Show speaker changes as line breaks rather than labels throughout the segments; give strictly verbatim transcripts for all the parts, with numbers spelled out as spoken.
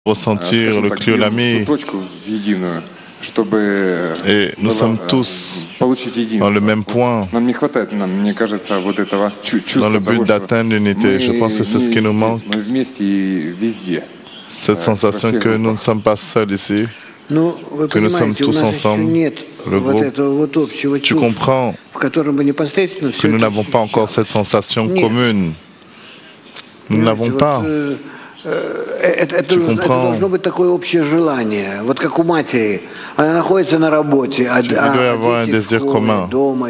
ressentir le Kriolami. Et nous sommes tous dans le même point, dans le but d'atteindre l'unité. Je pense que c'est ce qui nous manque, cette sensation que nous ne sommes pas seuls ici, que nous sommes tous ensemble, le groupe. Tu comprends que nous n'avons pas encore cette sensation commune. Nous ne l'avons pas. Tu comprends? Il doit y avoir un désir commun.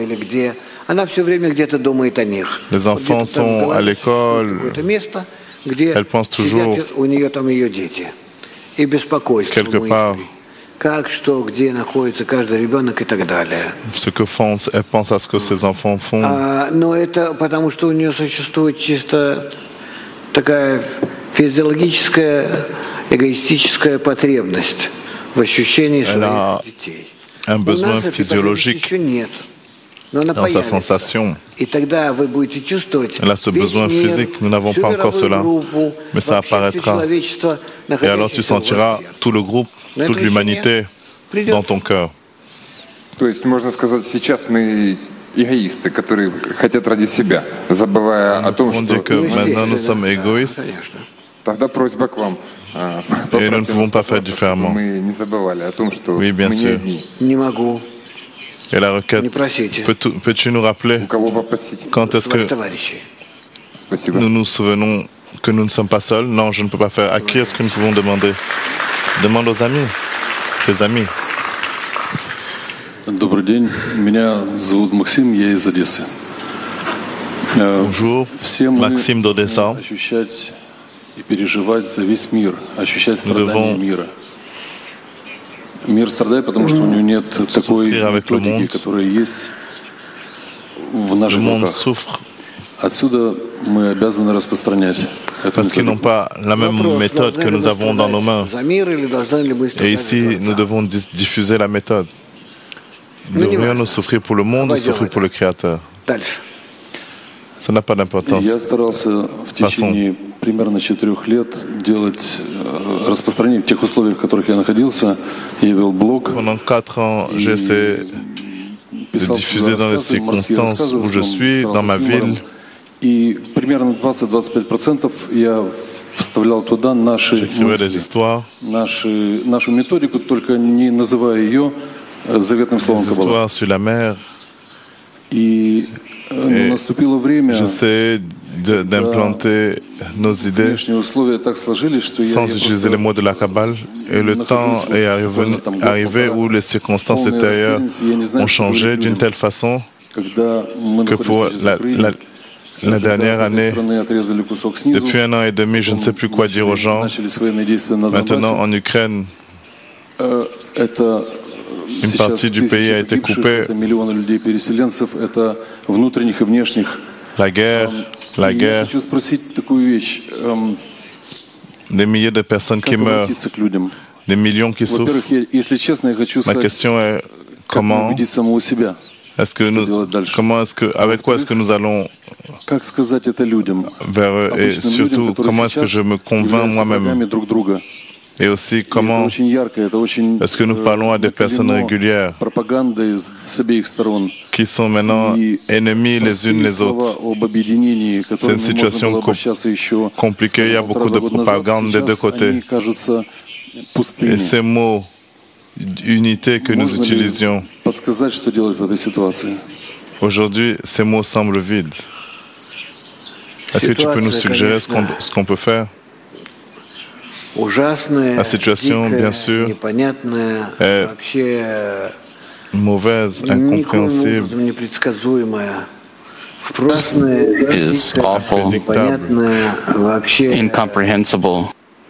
Les enfants sont à l'école, elle pense toujours quelque part ce que font, elle pense à ce que ses enfants font.
Физиологическая, эгоистическая потребность в ощущении своих детей.
Un besoin physiologique dans sa sensation. Elle a ce besoin physique, nous n'avons pas encore cela, mais ça apparaîtra. Et alors tu sentiras tout le groupe, toute l'humanité dans ton cœur.
То есть можно сказать, сейчас мы эгоисты, которые хотят ради себя, забывая о том, что...
Maintenant nous sommes égoïstes.
Тогда просьба к вам.
Et nous ne pouvons pas faire différemment.
Мы не забывали о том, что
oui, bien
мы
sûr.
не одни.
Не могу.
Et la requête, peux-tu, peux-tu nous rappeler quand est-ce que nous nous souvenons que nous ne sommes pas seuls? Non, je ne peux pas faire. À qui est-ce que nous pouvons demander? Demande aux amis, tes amis.
Добрый день, меня зовут Максим, я из Одессы.
Bonjour, Maxime d'Odessa.
Ощущать и переживать за весь мир, ощущать страдания мира. Мир страдает, потому что у него нет такой методики, которая есть в наших руках. Отсюда мы обязаны распространять.
Parce qu'ils n'ont pas la même méthode que nous avons dans nos mains. Et ici, nous devons diffuser la méthode. Devrions-nous souffrir pour le monde ou souffrir pour le Créateur? Ça n'a pas d'importance.
Я старался в течение примерно четырех лет делать распространение в тех условиях, в которых я находился. Я вел блог.
Pendant quatre ans, j'ai essayé de diffuser dans les circonstances où je suis, dans ma ville.
И примерно двадцать-двадцать пять процентов я вставлял туда наши мысли, наши, нашу методику, только не называя ее заветным словом Каббала. И ну, наступило время,
j'essaie d'implanter nos idées sans utiliser les mots de la Kabbale. Et le temps est arrivé, arrivé où les circonstances extérieures ont changé d'une telle façon que pour la, la, la dernière année, depuis un an et demi, je ne sais plus quoi dire aux gens. Maintenant, en Ukraine, une partie du pays a été coupée. La guerre, la guerre, des milliers de personnes qui meurent, des millions qui souffrent. Ma question est comment est-ce que nous, comment est-ce que, avec quoi est-ce que nous allons vers eux, et surtout comment est-ce que je me convainc moi-même? Et aussi, comment est-ce que nous parlons à des personnes régulières qui sont maintenant ennemies les unes les autres? C'est une situation compliquée, il y a beaucoup de propagande des deux côtés. Et ces mots, unité que nous utilisions, aujourd'hui, ces mots semblent vides. Est-ce que tu peux nous suggérer ce qu'on, ce qu'on peut faire? La situation, bien sûr, est mauvaise, incompréhensible,
is awful, incomprehensible.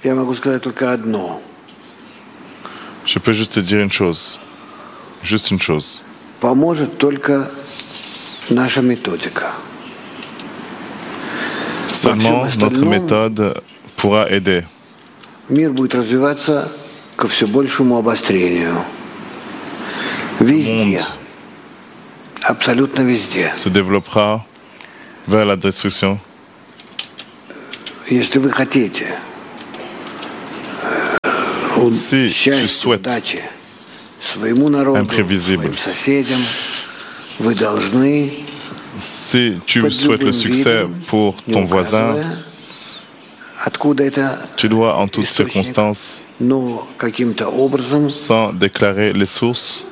Je peux juste te dire une chose, juste une chose. Seulement notre méthode pourra aider.
Мир будет развиваться ко все большему обострению. Везде. Абсолютно везде.
Se développera vers la destruction.
Если вы хотите
Si tu souhaites imprévisible, si tu souhaites le succès pour ton voisin, tu dois en toutes circonstances, sans déclarer les sources,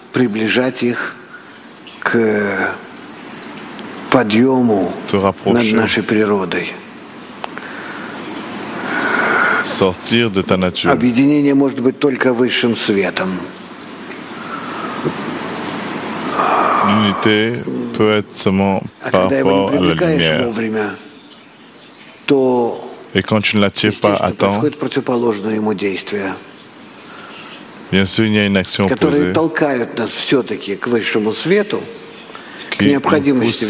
te rapprocher, sortir de ta nature. L'unité peut être seulement par rapport à la lumière. Et quand tu ne l'attires pas à temps, bien sûr, il y a une action opposée qui nous pousse.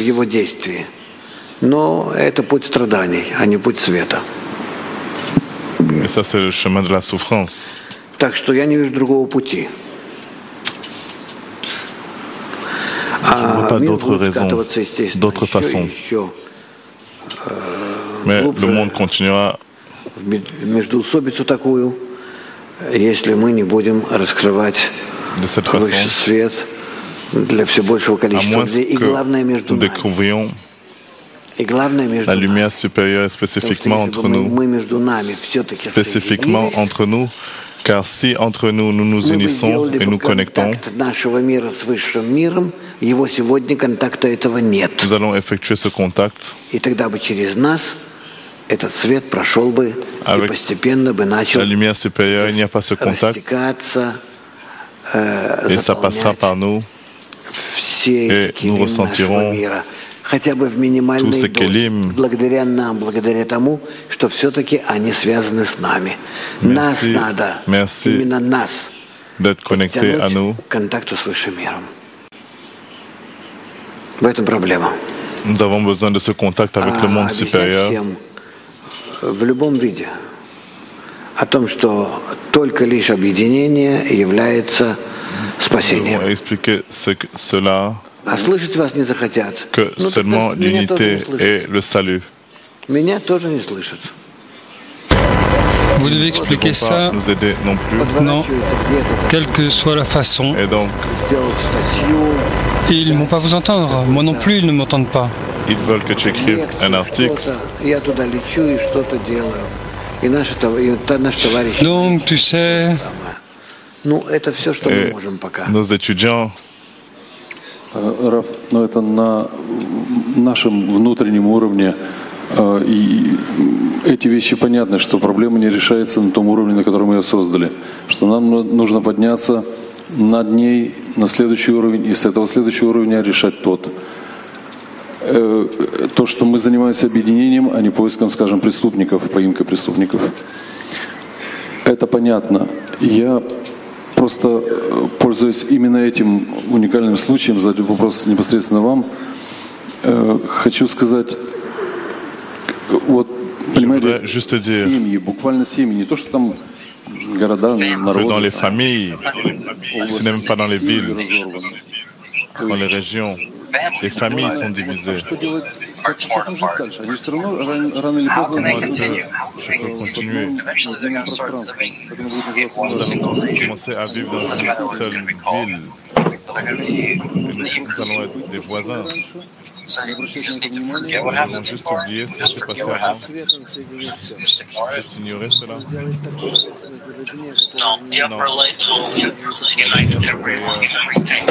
Et ça, c'est le chemin de la souffrance. Je ne vois pas d'autres raisons, d'autres façons. Mais le monde continuera de cette façon, à moins que nous découvrions la lumière supérieure spécifiquement entre nous, spécifiquement entre nous, car si entre nous nous nous unissons et nous connectons, nous allons effectuer ce contact avec la lumière supérieure. Il n'y a pas ce contact et ça passera par nous et nous ressentirons tous ces kélim. Merci, merci d'être connecté à nous. Nous avons besoin de ce contact avec le monde supérieur.
В любом виде о том, что только лишь объединение является спасением. А слышать вас не захотят.
Que seulement l'unité est le salut.
Меня тоже не слышат.
Vous devez expliquer ça,
nous aider non plus.
Non, quelle que soit la façon.
Et donc,
ils ne vont pas vous entendre. Moi non plus, ils ne m'entendent pas.
Ils veulent que tu écrives un article.
Donc, tu sais,
et nos étudiants,
Раф, но это на нашем внутреннем уровне, и эти вещи понятны, что проблема не решается на том уровне, на котором мы ее создали, что нам нужно подняться над ней на следующий уровень, и с этого следующего уровня решать тот. То, что мы занимаемся объединением, а не поиском, скажем, преступников, поимкой преступников. Это понятно. Я просто, пользуясь именно этим уникальным случаем, задать вопрос непосредственно вам, хочу сказать, вот, понимаете, семьи, буквально семьи, не то, что там города, народы.
Dans les familles, ce n'est même pas dans les villes, dans les régions. Les familles sont divisées. Je peux continuer. Nous allons commencer à vivre dans une seule ville. Nous allons être des voisins. Nous allons juste oublier ce qui s'est passé avant. Juste ignorer cela.
Non, the upper light will unite everyone, everything.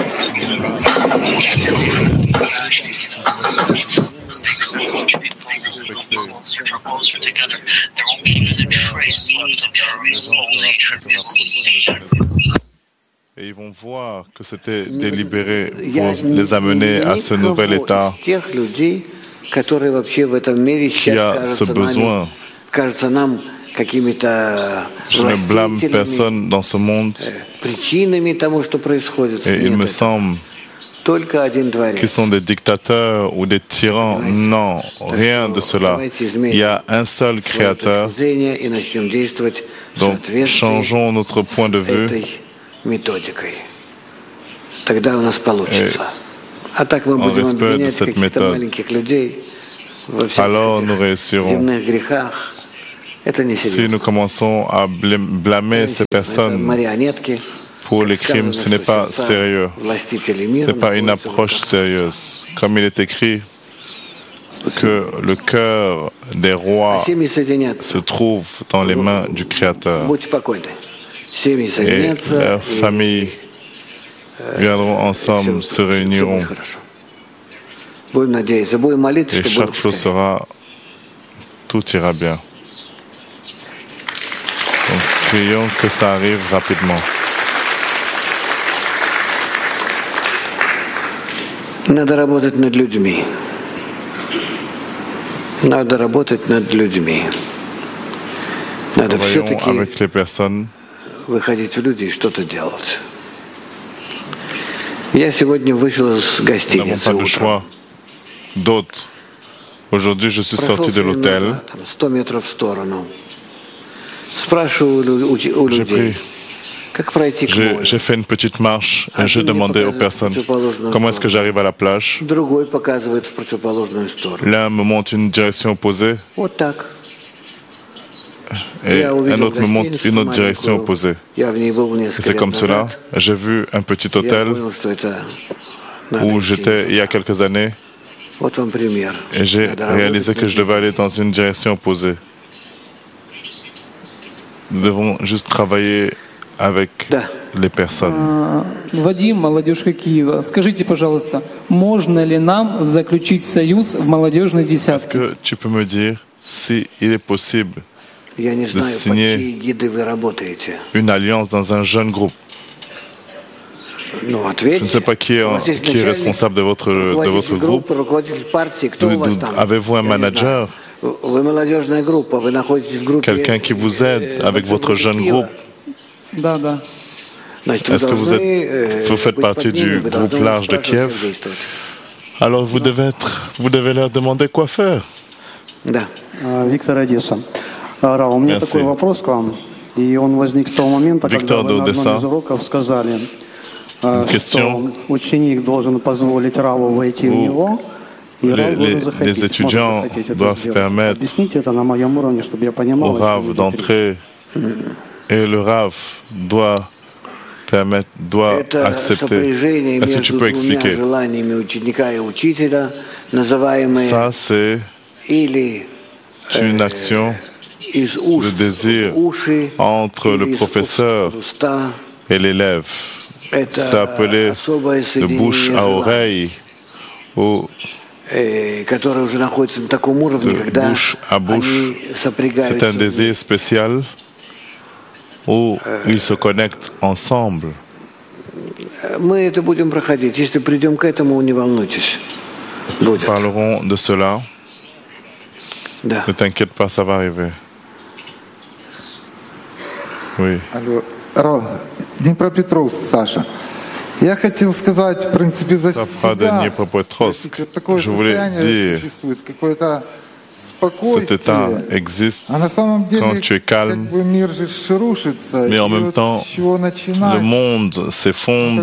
Closer, closer together. There won't be even a trace left of your old nature. They will see.
Et ils vont voir que c'était délibéré pour les amener à ce nouvel état. Il y a ce besoin. Je ne blâme personne dans ce monde. Et il me semble qu'ils sont des dictateurs ou des tyrans. Non, rien de cela. Il y a un seul créateur. Donc, changeons notre point de vue. Et en respect de cette méthode, alors nous réussirons. Si nous commençons à blâmer ces personnes pour les crimes, ce n'est pas sérieux. Ce n'est pas une approche sérieuse. Comme il est écrit que le cœur des rois se trouve dans les mains du Créateur. Et leurs familles viendront ensemble, se réuniront. Et chaque chose sera, tout ira bien. Donc, prions que ça arrive rapidement.
Надо работать над людьми. Надо работать над людьми. Надо все-таки выходить в люди и что-то делать. Я сегодня вышел из гостиницы утром.
D'autres. Aujourd'hui, je suis sorti de l'hôtel.
сто метров в сторону. Спрашиваю у людей.
J'ai fait une petite marche et je demandais aux personnes comment est-ce que j'arrive à la plage. L'un me montre une direction opposée et un autre me montre une autre direction opposée. C'est comme cela. J'ai vu un petit hôtel où j'étais il y a quelques années et j'ai réalisé que je devais aller dans une direction opposée. Nous devons juste travailler avec les personnes.
Вадим, молодежка Киева, скажите, пожалуйста, можно ли нам заключить союз в молодежной десятке?
Est-ce que tu peux me dire si il est possible de signer une alliance dans un jeune groupe? Je ne sais pas qui est, qui est responsable de votre, de votre groupe. Avez-vous un manager? Quelqu'un qui vous aide avec votre jeune groupe? Est-ce que vous, êtes, vous faites partie du groupe large de Kiev? Alors vous devez, être, vous devez leur demander quoi faire.
Victor Одесса. Ра, у меня такой вопрос к вам. И он возник с того момента, когда вы на одном из уроков сказали, что ученик должен позволить Раву войти в него.
Les, les, les étudiants doivent permettre au Rav d'entrer et le Rav doit permettre, doit accepter. Est-ce que tu peux expliquer? Ça, c'est une action, le désir entre le professeur et l'élève. C'est appelé de bouche à oreille ou de bouche à bouche. C'est un désir spécial où ils se connectent ensemble.
Nous
parlerons de cela. Ne t'inquiète pas, ça va arriver. Oui.
Alors, Днепропетровск, Саша. Я хотел сказать, в принципе, за себя.
Je voulais dire, cet état existe quand tu es calme, mais en même temps, le monde s'effondre.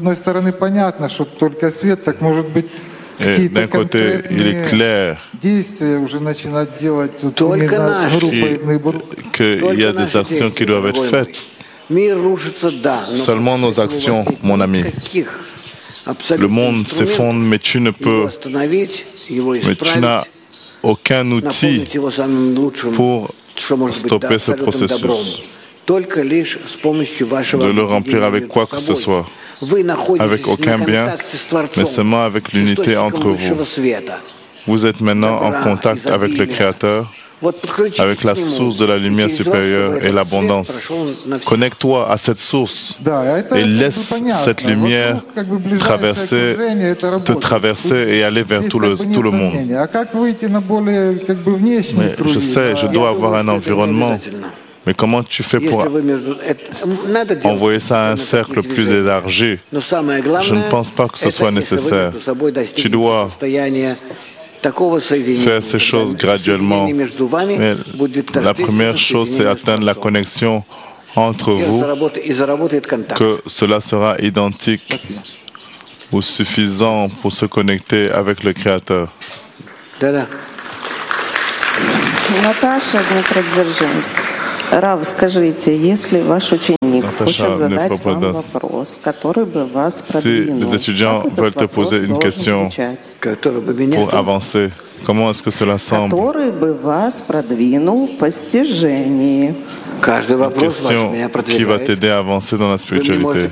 Et d'un côté, il est clair qu'il y a des actions qui doivent être faites. Seulement nos actions, mon ami. Le monde s'effondre, mais tu ne peux, mais tu n'as aucun outil pour stopper ce processus, de le remplir avec quoi que ce soit, avec aucun bien, mais seulement avec l'unité entre vous. Vous êtes maintenant en contact avec le Créateur, avec la source de la lumière supérieure et l'abondance. Connecte-toi à cette source et laisse cette lumière traverser, te traverser et aller vers tout le, tout le monde. Mais je sais, je dois avoir un environnement. Mais comment tu fais pour envoyer ça à un cercle plus élargi? Je ne pense pas que ce soit nécessaire. Tu dois faire ces choses graduellement. Mais la première chose, c'est atteindre la connexion entre vous, que cela sera identique ou suffisant pour se connecter avec le Créateur.
Наташа, Днепродзержинск. Рав, скажите, если ваш ученик хочет задать вам вопрос, который бы вас продвинул,
si les étudiants veulent te poser une question pour avancer, comment est-ce que cela semble?
Который бы вас продвинул в постижении.
Une question qui va t'aider à avancer dans la spiritualité.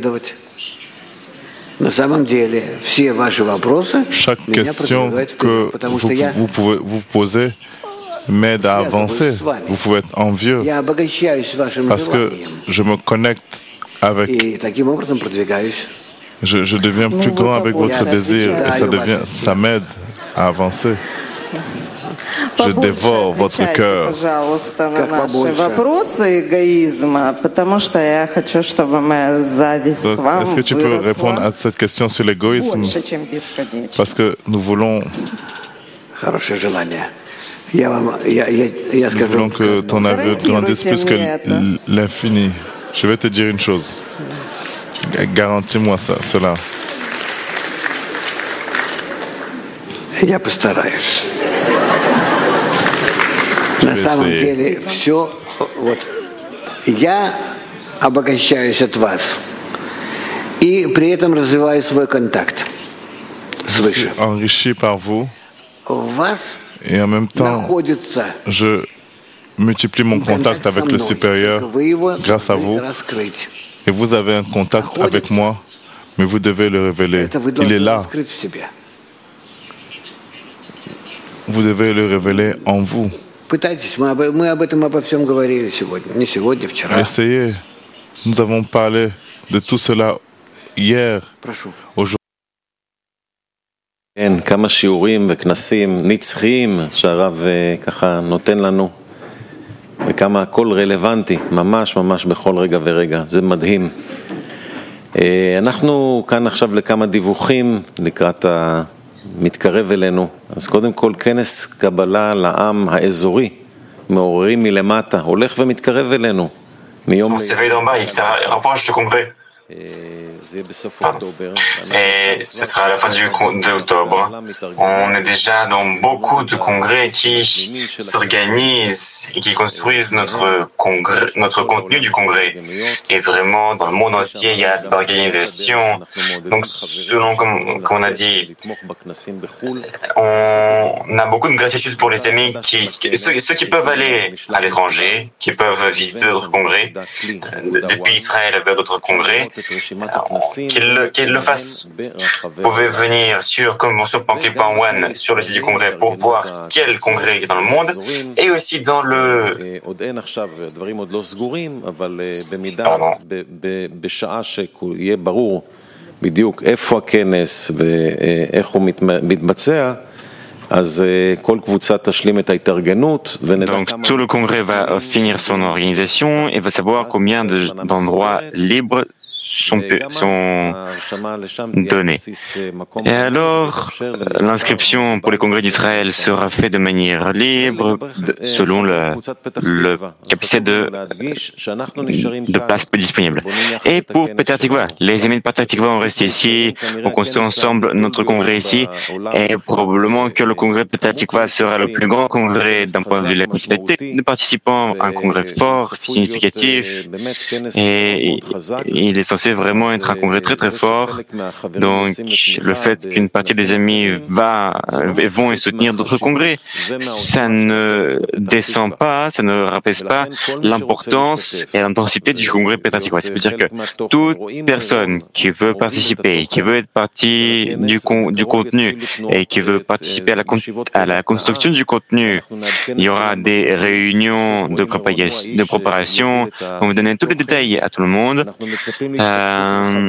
Chaque question que vous, vous pouvez vous poser m'aide à avancer. Vous pouvez être envieux parce que je me connecte avec. Je, je deviens plus grand avec votre désir et ça devient, ça m'aide à avancer. Je dévore votre cœur.
Пожалуйста, на наши вопросы эгоизма, потому что я хочу, чтобы моя зависть к вам
Est-ce que tu peux répondre à cette question sur l'égoïsme? Parce que nous voulons. Nous voulons que ton amour grandisse plus que l'infini. Je vais te dire une chose. Garantis-moi ça, cela.
Я постараюсь. На самом деле все, вот, я обогащаюсь от вас и при этом развиваю свой контакт свыше.
Enrichi par vous. Et en même temps, je multiplie mon contact avec le supérieur grâce à vous. Et vous avez un contact avec moi, mais vous devez le révéler. Il est là. Vous devez le révéler en vous. Essayez. Nous avons parlé de tout cela hier, aujourd'hui.
כן, כמה שיעורים וכנסים נצחיים שהרב ככה נותן לנו וכמה הכל רלוונטי, ממש ממש בכל רגע ורגע, זה מדהים. אנחנו כאן עכשיו לכמה דיווחים לקראת המתקרב אלינו, אז קודם כל כנס קבלה לעם האזורי, מעוררים מלמטה, הולך ומתקרב אלינו מיום ליום.
Et ce sera à la fin du d'octobre. On est déjà dans beaucoup de congrès qui s'organisent et qui construisent notre congrès, notre contenu du congrès. Et vraiment, dans le monde entier, il y a d'organisations. Donc, selon comme, comme on a dit, on a beaucoup de gratitude pour les amis qui, ceux, ceux qui peuvent aller à l'étranger, qui peuvent visiter d'autres congrès, depuis Israël vers d'autres congrès. Qu'ils qu le fassent. Vous pouvez venir sur convention point clip point one sur le site du congrès pour voir quel congrès est dans le monde et aussi dans le Pardon.
בדיוק איפה הכנס ואיך הוא מתבצע, אז כל קבוצה תשלים את ההתארגנות.
Donc tout le congrès va finir son organisation et va savoir combien d'endroits libres sont, sont donnés. Et alors, l'inscription pour les congrès d'Israël sera faite de manière libre, de, selon le, le capacité de, de places disponibles. Et pour Petah Tikva, les amis de Petah Tikva ont resté ici, on construit ensemble notre congrès ici, et probablement que le congrès de Petah Tikva sera le plus grand congrès d'un point de vue de la quantité de participants, un congrès fort, significatif, et il est censé vraiment être un congrès très très fort. Donc le fait qu'une partie des amis va, vont et soutenir d'autres congrès, ça ne descend pas, ça ne rabaisse pas l'importance et l'intensité du congrès Petah Tikva. Ça veut dire que toute personne qui veut participer, qui veut être partie du, con, du contenu et qui veut participer à la, à la construction du contenu, il y aura des réunions de, de préparation, on va donner tous les détails à tout le monde. Euh,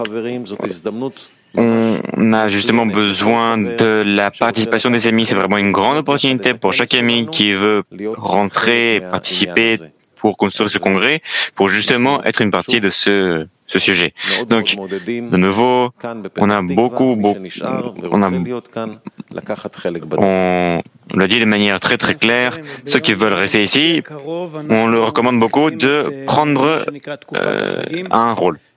on a justement besoin de la participation des amis, c'est vraiment une grande opportunité pour chaque ami qui veut rentrer, participer pour construire ce congrès, pour justement être une partie de ce, ce sujet. Donc, de nouveau, on a beaucoup, beaucoup on a, on l'a dit de manière très très claire, ceux qui veulent rester ici, on leur recommande beaucoup de prendre euh, un rôle.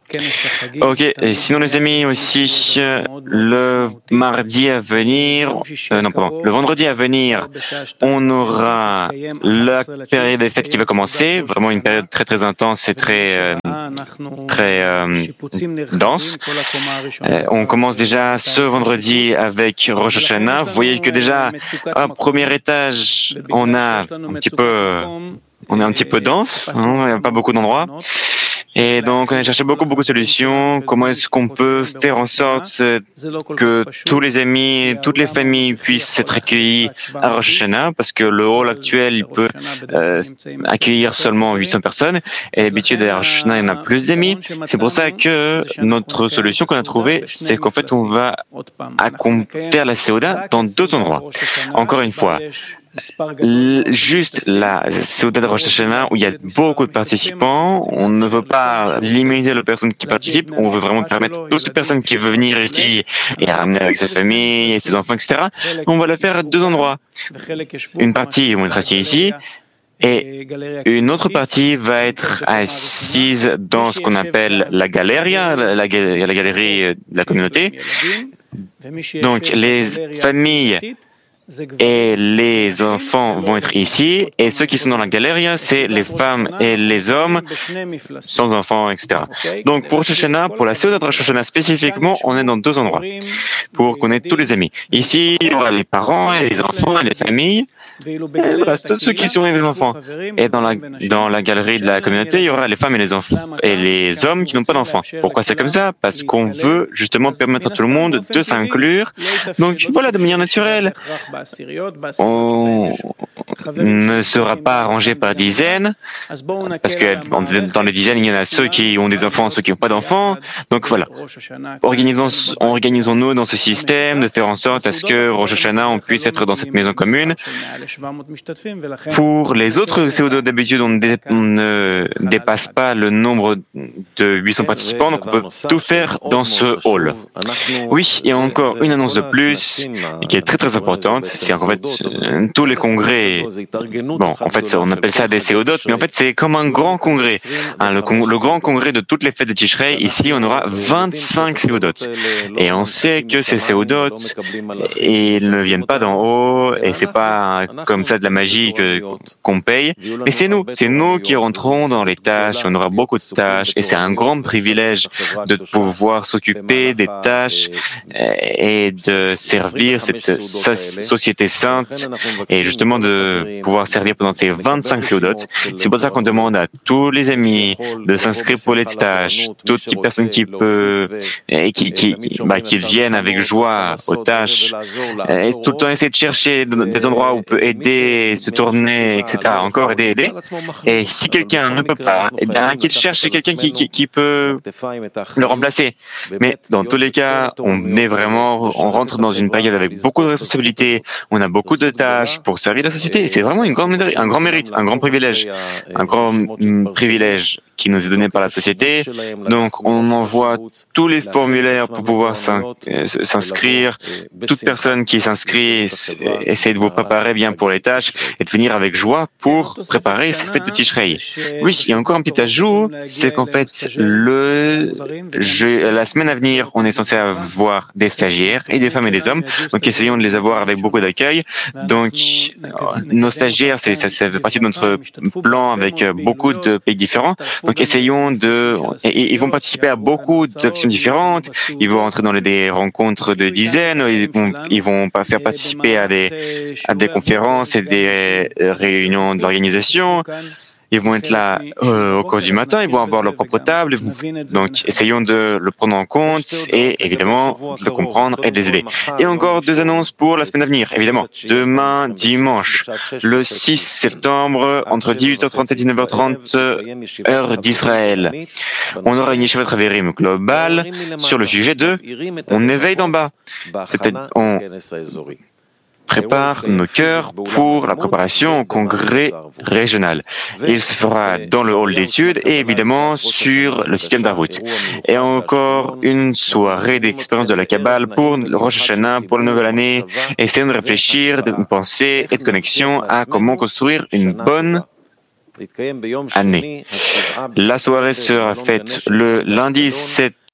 Ok, et sinon les amis aussi, le mardi à venir, euh, non pardon, le vendredi à venir, on aura la période des fêtes qui va commencer, vraiment une période très très intense et très euh, très euh, dense. Euh, on commence déjà ce vendredi avec Rosh Hashanah. Vous voyez que déjà, à premier étage, on a un petit peu, on est un petit peu dense, hein, il n'y a pas beaucoup d'endroits. Et donc, on a cherché beaucoup, beaucoup de solutions. Comment est-ce qu'on peut faire en sorte que tous les amis, toutes les familles puissent être accueillis à Rosh Hashanah, parce que le hall actuel, il peut euh, accueillir seulement huit cents personnes. Et d'habitude, à Rosh Hashanah, il y en a plus d'amis. C'est pour ça que notre solution qu'on a trouvée, c'est qu'en fait, on va faire la Séouda dans deux endroits. Encore une fois, juste la Séouda de Rosh Hashanah où il y a beaucoup de participants, on ne veut pas limiter les personnes qui participent, on veut vraiment permettre à toutes les personnes qui veulent venir ici et ramener avec sa famille et ses enfants, et cetera. On va le faire à deux endroits. Une partie vont être assis ici et une autre partie va être assise dans ce qu'on appelle la galeria, la, la, la galerie de la communauté. Donc les familles et les enfants vont être ici, et ceux qui sont dans la galerie, c'est les femmes et les hommes sans enfants, et cetera. Donc pour Rosh Hashanah, pour la Séouda de Rosh Hashanah spécifiquement, on est dans deux endroits pour connaître tous les amis. Ici, il y aura les parents, et les enfants, et les familles. Et voilà, tous ceux qui sont des enfants. Et dans la, dans la galerie de la communauté, il y aura les femmes et les enfants et les hommes qui n'ont pas d'enfants. Pourquoi c'est comme ça? Parce qu'on veut justement permettre à tout le monde de s'inclure. Donc voilà, de manière naturelle. On ne sera pas arrangé par dizaines, parce que dans les dizaines, il y en a ceux qui ont des enfants, ceux qui n'ont pas d'enfants. Donc voilà. Organisons, organisons-nous dans ce système de faire en sorte à ce que Rosh Hashanah, on puisse être dans cette maison commune. Pour les autres C O deux, d'habitude, on, dé, on ne dépasse pas le nombre de huit cents participants, donc on peut tout faire dans ce hall. Oui, et encore une annonce de plus, qui est très très importante, c'est en fait tous les congrès, bon, en fait on appelle ça des C O deux, mais en fait c'est comme un grand congrès, hein, le, le grand congrès de toutes les fêtes de Tishrei. Ici on aura vingt-cinq C O deux, et on sait que ces C O deux, ils ne viennent pas d'en haut, et c'est pas comme ça de la magie que, qu'on paye, mais c'est nous, c'est nous qui rentrons dans les tâches, on aura beaucoup de tâches, et c'est un grand privilège de pouvoir s'occuper des tâches et de servir cette société sainte, et justement de pouvoir servir pendant ces vingt-cinq C O deux. C'est pour ça qu'on demande à tous les amis de s'inscrire pour les tâches, toutes les personnes qui peuvent, et qui, qui, bah, qui viennent avec joie aux tâches, et tout le temps essayer de chercher des endroits où on peut aider, se tourner, et cetera. Encore aider, aider. Et si quelqu'un ne peut pas, eh bien, qu'il cherche quelqu'un qui, qui, qui peut le remplacer. Mais dans tous les cas, on est vraiment, on rentre dans une période avec beaucoup de responsabilités, on a beaucoup de tâches pour servir la société, et c'est vraiment une grande, un grand mérite, un grand privilège, un grand privilège qui nous est donné par la société. Donc, on envoie tous les formulaires pour pouvoir s'inscrire. Toute personne qui s'inscrit, essaye de vous préparer bien pour les tâches et de venir avec joie pour préparer cette fête de Tishrei. Oui, il y a encore un petit ajout, c'est qu'en fait, le, je, la semaine à venir, on est censé avoir des stagiaires et des femmes et des hommes. Donc, essayons de les avoir avec beaucoup d'accueil. Donc, nos stagiaires, c'est, ça, ça fait partie de notre plan avec beaucoup de pays différents. Donc, essayons de... Et, ils vont participer à beaucoup d'actions différentes. Ils vont entrer dans les, des rencontres de dizaines. Ils vont, ils vont pas faire participer à des, à des conférences et des réunions d'organisation. Ils vont être là euh, au cours du matin, ils vont avoir leur propre table. Donc, essayons de le prendre en compte et évidemment de le comprendre et de les aider. Et encore deux annonces pour la semaine à venir. Évidemment, demain, dimanche, le six septembre, entre dix-huit heures trente et dix-neuf heures trente, heure d'Israël, on aura une Yeshivat Haverim globale sur le sujet de « On éveille d'en bas ». C'est-à-dire, on prépare nos cœurs pour la préparation au congrès régional. Il se fera dans le hall d'études et évidemment sur le système d'Arvut. Et encore une soirée d'expérience de la Kabbale pour le Rosh Hashanah, pour la nouvelle année. Essayons de réfléchir, de penser et de connexion à comment construire une bonne année. La soirée sera faite le lundi sept